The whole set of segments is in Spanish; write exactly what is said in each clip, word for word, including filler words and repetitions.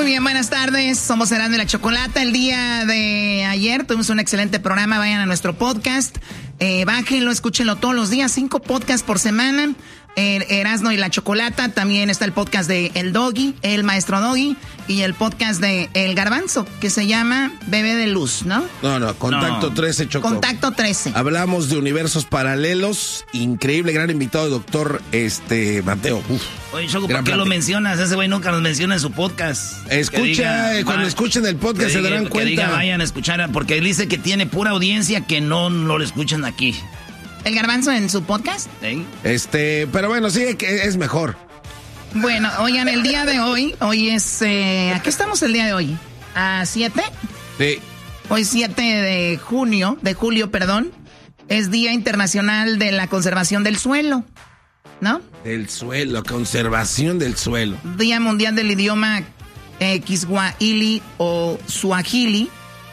Muy bien, buenas tardes. Somos Erasmo y la Chocolata. El día de ayer tuvimos un excelente programa. Vayan a nuestro podcast. Eh, bájenlo, escúchenlo todos los días. Cinco podcasts por semana. Eh, Erasmo y la Chocolata. También está el podcast de El Doggy, el Maestro Doggy. Y el podcast de El Garbanzo, que se llama Bebé de Luz, ¿no? No, no, Contacto no. trece, Choco. Contacto trece. Hablamos de universos paralelos. Increíble, gran invitado, doctor este Mateo. Uf, Oye, Choco, ¿por qué plática. Lo mencionas? Ese güey nunca nos menciona en su podcast. Escucha, diga, eh, cuando va, escuchen el podcast se diga, darán que cuenta. Diga, vayan a escuchar, porque él dice que tiene pura audiencia que no, no lo escuchan aquí. ¿El Garbanzo en su podcast? Sí. Este, pero bueno, sí, que es mejor. Bueno, oigan, el día de hoy, hoy es, eh, ¿a qué estamos el día de hoy? ¿A siete? Sí. Hoy siete de junio, de julio, perdón, es Día Internacional de la Conservación del Suelo, ¿no? Del suelo, conservación del suelo. Día Mundial del Idioma eh, Kiswahili o Swahili.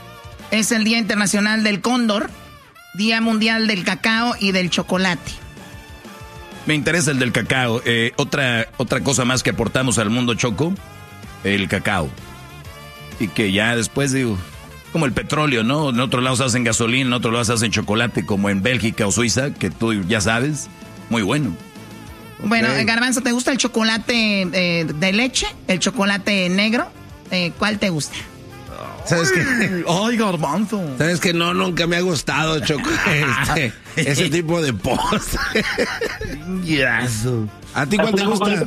Es el Día Internacional del Cóndor, Día Mundial del Cacao y del Chocolate. Me interesa el del cacao. Eh, otra, otra cosa más que aportamos al mundo, Choco, el cacao. Y que ya después, digo, como el petróleo, ¿no? En otros lados hacen gasolina, en otros lados hacen chocolate, como en Bélgica o Suiza, que tú ya sabes, muy bueno. Bueno, okay. Garbanzo, ¿te gusta el chocolate eh, de leche? ¿El chocolate negro? Eh, ¿Cuál te gusta? ¿Sabes qué? Ay, Garbanzo. ¿Sabes qué? No, nunca me ha gustado, Choco, este, ese tipo de postre. Yes. ¿A ti cuál te gusta?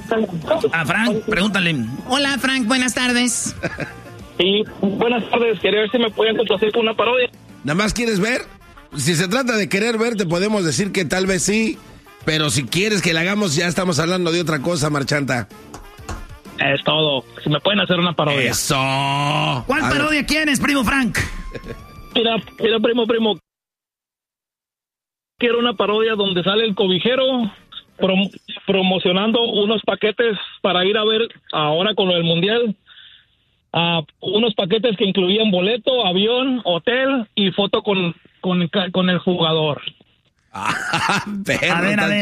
A Frank, pregúntale. Hola, Frank, buenas tardes. Sí, buenas tardes. Quería ver si me pueden complacer con una parodia. ¿Nada más quieres ver? Si se trata de querer ver, te podemos decir que tal vez sí. Pero si quieres que la hagamos, ya estamos hablando de otra cosa, marchanta. Es todo. Si me pueden hacer una parodia. ¡Eso! ¿Cuál parodia quieres, primo Frank? Mira, mira, primo, primo. Quiero una parodia donde sale el cobijero prom- promocionando unos paquetes para ir a ver ahora con lo del mundial. Uh, unos paquetes que incluían boleto, avión, hotel y foto con, con, con el jugador. Ah, perro, a ver, a ver.